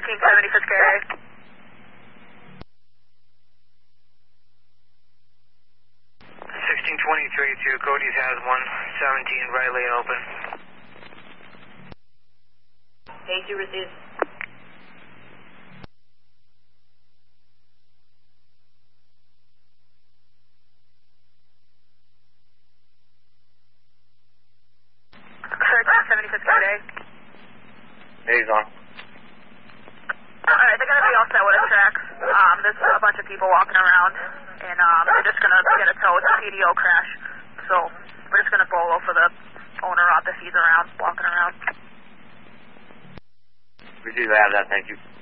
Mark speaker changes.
Speaker 1: 1376 area.
Speaker 2: 1623 to Cody's has 117 right lane open.
Speaker 1: A2 received.
Speaker 2: He's on.
Speaker 1: Alright, they're going to be all set with us tracks. There's a bunch of people walking around, and they're just going to get a tow. It's a PDO crash, so we're just going to bolo for the owner up if he's around, walking around.
Speaker 2: We do have that, thank you.